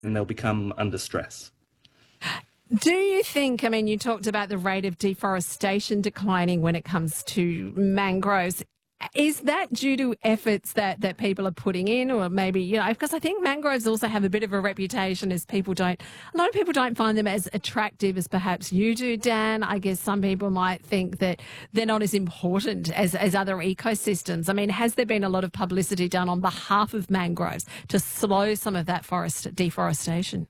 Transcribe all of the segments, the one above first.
and they'll become under stress. Do you think, I mean, you talked about the rate of deforestation declining when it comes to mangroves. Is that due to efforts that people are putting in, or maybe, because I think mangroves also have a bit of a reputation as a lot of people don't find them as attractive as perhaps you do, Dan. I guess some people might think that they're not as important as other ecosystems. I mean, has there been a lot of publicity done on behalf of mangroves to slow some of that forest deforestation?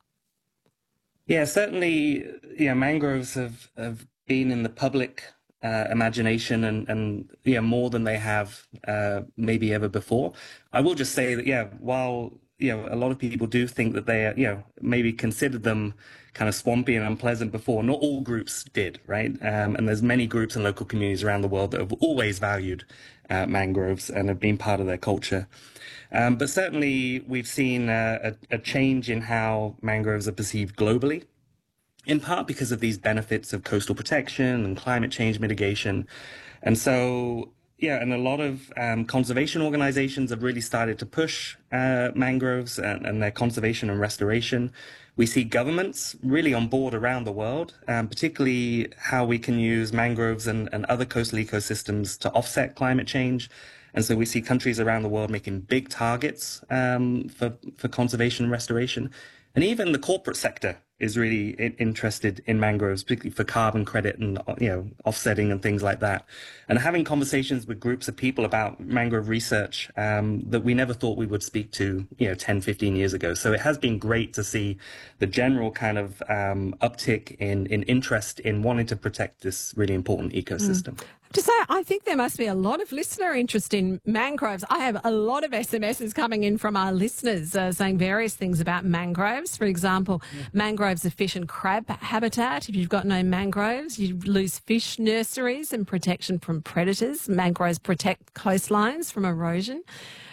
Yeah, certainly, mangroves have been in the public imagination and more than they have maybe ever before. I will just say that, while, a lot of people do think that they, maybe considered them kind of swampy and unpleasant before, not all groups did, right? And there's many groups and local communities around the world that have always valued mangroves and have been part of their culture. But certainly we've seen a change in how mangroves are perceived globally, in part because of these benefits of coastal protection and climate change mitigation. And so, and a lot of conservation organizations have really started to push mangroves and their conservation and restoration. We see governments really on board around the world, particularly how we can use mangroves and other coastal ecosystems to offset climate change. And so we see countries around the world making big targets for conservation and restoration. And even the corporate sector is really interested in mangroves, particularly for carbon credit and offsetting and things like that. And having conversations with groups of people about mangrove research that we never thought we would speak to 10, 15 years ago. So it has been great to see the general kind of uptick in interest in wanting to protect this really important ecosystem. To say, I think there must be a lot of listener interest in mangroves. I have a lot of SMSs coming in from our listeners saying various things about mangroves. For example, mangroves are fish and crab habitat. If you've got no mangroves, you lose fish nurseries and protection from predators. Mangroves protect coastlines from erosion.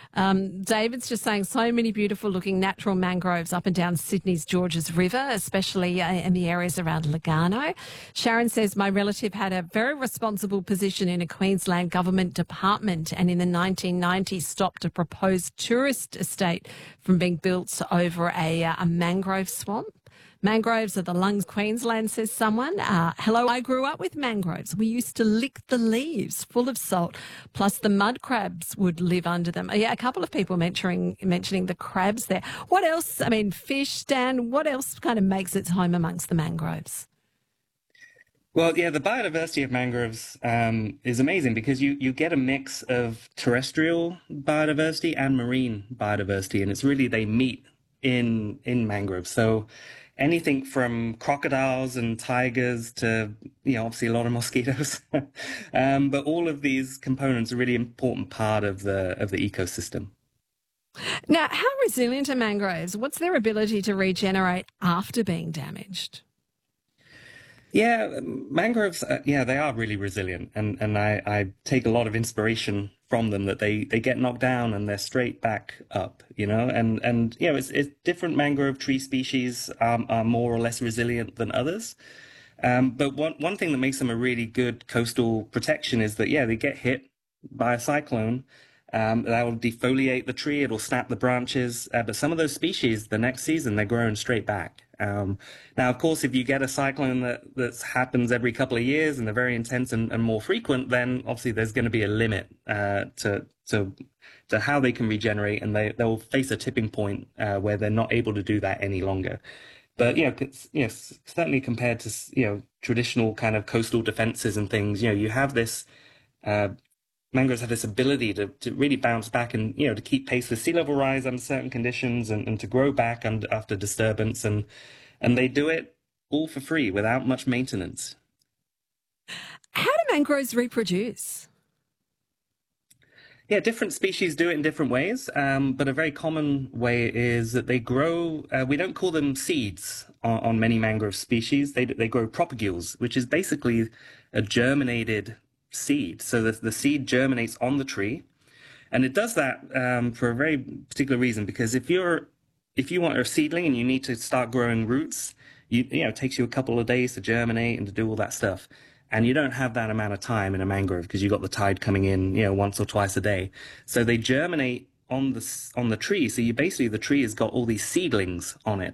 David's just saying so many beautiful looking natural mangroves up and down Sydney's Georges River, especially in the areas around Lugano. Sharon says, my relative had a very responsible position in a Queensland government department and in the 1990s stopped a proposed tourist estate from being built over a mangrove swamp. Mangroves are the lungs of Queensland, says someone. Hello, I grew up with mangroves. We used to lick the leaves full of salt, plus the mud crabs would live under them. Yeah, a couple of people mentioning the crabs there. What else? I mean, fish, Dan, what else kind of makes its home amongst the mangroves? Well, the biodiversity of mangroves is amazing because you get a mix of terrestrial biodiversity and marine biodiversity, and it's really they meet in mangroves. So anything from crocodiles and tigers to, obviously a lot of mosquitoes. But all of these components are a really important part of the ecosystem. Now, how resilient are mangroves? What's their ability to regenerate after being damaged? Yeah, mangroves, they are really resilient. And I take a lot of inspiration from them that they get knocked down and they're straight back up, and it's different mangrove tree species are more or less resilient than others. But one thing that makes them a really good coastal protection is that, they get hit by a cyclone. That will defoliate the tree, it'll snap the branches. But some of those species, the next season, they're growing straight back. Now, of course, if you get a cyclone that happens every couple of years and they're very intense and more frequent, then obviously there's going to be a limit to how they can regenerate, and they'll face a tipping point where they're not able to do that any longer. But certainly compared to traditional kind of coastal defenses and things, you have this. Mangroves have this ability to really bounce back and, to keep pace with sea level rise under certain conditions and to grow back after disturbance. And they do it all for free without much maintenance. How do mangroves reproduce? Yeah, different species do it in different ways. But a very common way is that they grow, we don't call them seeds on many mangrove species. They grow propagules, which is basically a germinated seed. So the seed germinates on the tree, and it does that for a very particular reason. Because if you want a seedling and you need to start growing roots, it takes you a couple of days to germinate and to do all that stuff, and you don't have that amount of time in a mangrove because you've got the tide coming in once or twice a day. So they germinate on the tree. So the tree has got all these seedlings on it.